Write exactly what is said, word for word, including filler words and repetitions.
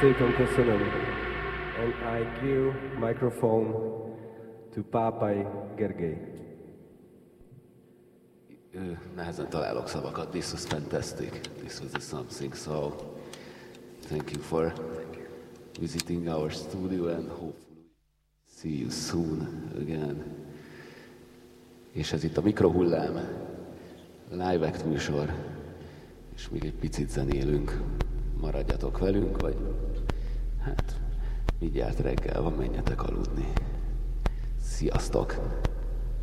szépen köszönöm. And I give microphone to Pápai Gergely. Nehezen találok szavakat. This was fantastic. This was a something. So thank you for visiting our studio and hopefully see you soon again. És ez itt a Mikrohullám Live Act műsor, és még egy picit zenélünk. Maradjatok velünk, vagy hát mindjárt reggel van, menjetek aludni. Sziasztok!